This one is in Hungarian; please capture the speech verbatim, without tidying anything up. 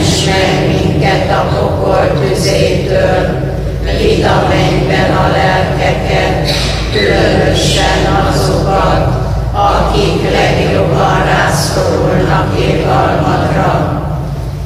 ments meg minket a pokol tüzétől, vidd a mennyben a lelkeket, különösen azokat, akik legjobban rászorulnak irgalmat